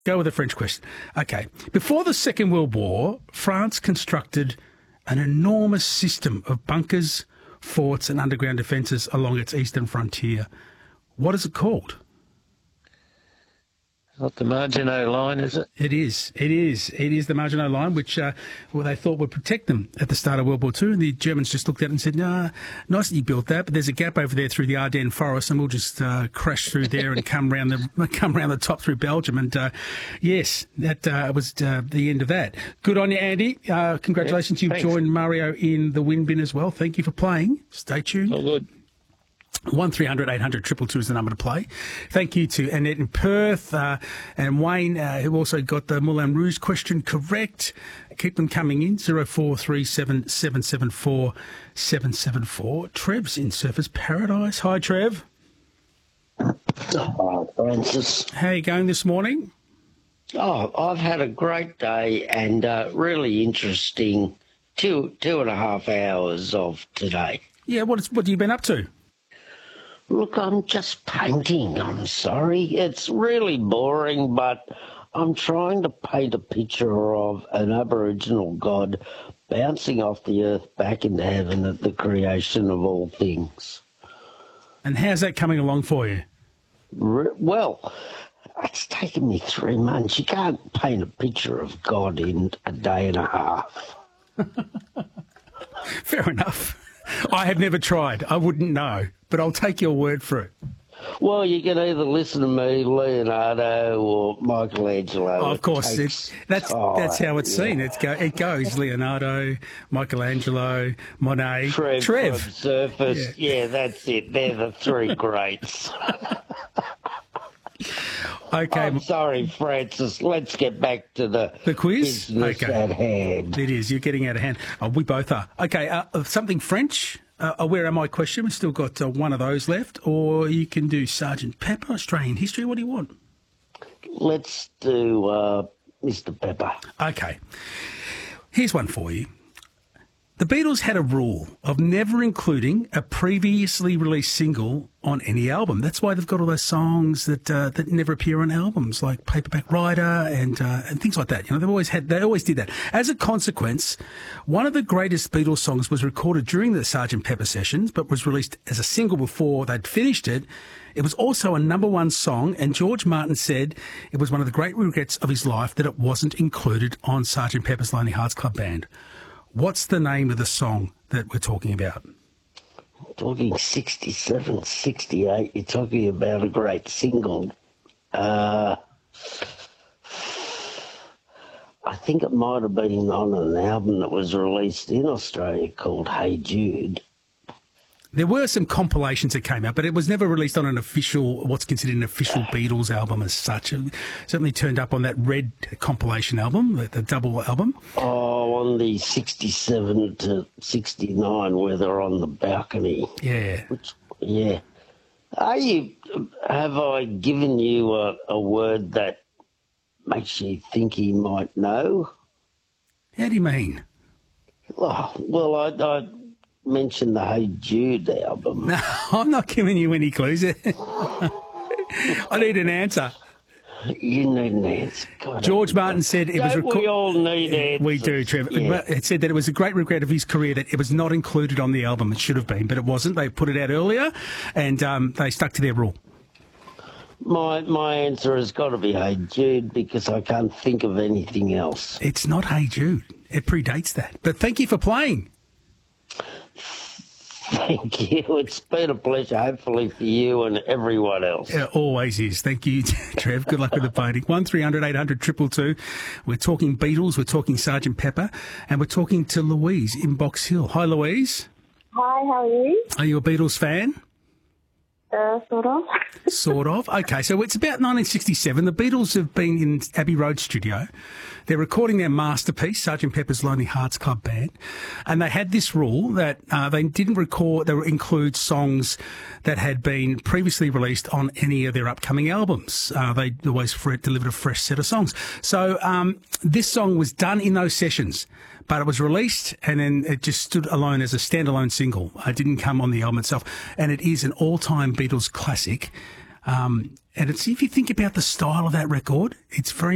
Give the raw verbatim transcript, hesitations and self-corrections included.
Go with the French question. Okay. Before the Second World War, France constructed an enormous system of bunkers, forts and underground defences along its eastern frontier. What is it called? Not the Maginot Line, is it? It is. It is. It is the Maginot Line, which uh, well, they thought would protect them at the start of World War Two. And the Germans just looked at it and said, nah, nice that you built that, but there's a gap over there through the Ardennes forest, and we'll just uh, crash through there and come round the come round the top through Belgium. And, uh, yes, that uh, was uh, the end of that. Good on you, Andy. Uh, congratulations. Yeah, You've joined Mario in the win bin as well. Thank you for playing. Stay tuned. All good. one three hundred eight hundred two two two is the number to play. Thank you to Annette in Perth uh, and Wayne, uh, who also got the Moulin Rouge question correct. Keep them coming in, zero four three seven seven seven four seven seven four. Trev's in Surfers Paradise. Hi, Trev. Hi, Francis. How are you going this morning? Oh, I've had a great day and uh, really interesting two two and a half hours of today. Yeah, what, is, what have you been up to? Look, I'm just painting, I'm sorry. It's really boring, but I'm trying to paint a picture of an Aboriginal god bouncing off the earth back into heaven at the creation of all things. And how's that coming along for you? Re- well, it's taken me three months. You can't paint a picture of God in a day and a half. Fair enough. I have never tried. I wouldn't know, but I'll take your word for it. Well, you can either listen to me, Leonardo, or Michelangelo. Oh, of course, it it's, that's time, that's how it's yeah. seen. It's go, it goes Leonardo, Michelangelo, Monet, Trev. Trev. From Surface. Yeah. yeah, that's it. They're the three greats. Okay, I'm sorry, Francis. Let's get back to the, the quiz. business Okay, at hand. it is. You're getting out of hand. Oh, we both are. Okay, uh, something French. Uh, where am I? Question. We've still got uh, one of those left, or you can do Sergeant Pepper, Australian history. What do you want? Let's do uh, Mister Pepper. Okay, here's one for you. The Beatles had a rule of never including a previously released single on any album. That's why they've got all those songs that uh, that never appear on albums, like Paperback Writer and uh, and things like that. You know, they've always had, they always did that. As a consequence, one of the greatest Beatles songs was recorded during the Sergeant Pepper sessions, but was released as a single before they'd finished it. It was also a number one song, and George Martin said it was one of the great regrets of his life that it wasn't included on Sergeant Pepper's Lonely Hearts Club Band. What's the name of the song that we're talking about? Talking sixty-seven, sixty-eight, you're talking about a great single. Uh, I think it might have been on an album that was released in Australia called Hey Jude. There were some compilations that came out, but it was never released on an official, what's considered an official Beatles album as such. It certainly turned up on that Red compilation album, the, the double album. Oh, on the sixty-seven to sixty-nine, where they're on the balcony. Yeah. Which, yeah. Are you, have I given you a, a word that makes you think he might know? How do you mean? Oh, well, I... I mention the Hey Jude album. No, I'm not giving you any clues. I need an answer. You need an answer. God, George Martin said it was... Don't Reco- we all need answers? We do, Trevor. Yeah. It said that it was a great regret of his career that it was not included on the album. It should have been, but it wasn't. They put it out earlier, and um, they stuck to their rule. My my answer has got to be Hey Jude, because I can't think of anything else. It's not Hey Jude. It predates that. But thank you for playing. Thank you. It's been a pleasure, hopefully for you and everyone else. It always is. Thank you, Trev. Good luck with the painting. one three hundred eight hundred two two two. We're talking Beatles, we're talking Sergeant Pepper, and we're talking to Louise in Box Hill. Hi, Louise. Hi, how are you? Are you a Beatles fan? Uh, sort of. Sort of. Okay, so it's about nineteen sixty-seven. The Beatles have been in Abbey Road studio. They're recording their masterpiece, Sergeant Pepper's Lonely Hearts Club Band, and they had this rule that uh, they didn't record, they would include songs that had been previously released on any of their upcoming albums. Uh, they always fre- delivered a fresh set of songs. So um, this song was done in those sessions, but it was released and then it just stood alone as a standalone single. It didn't come on the album itself, and it is an all-time Beatles classic. Um, and it's, if you think about the style of that record, it's very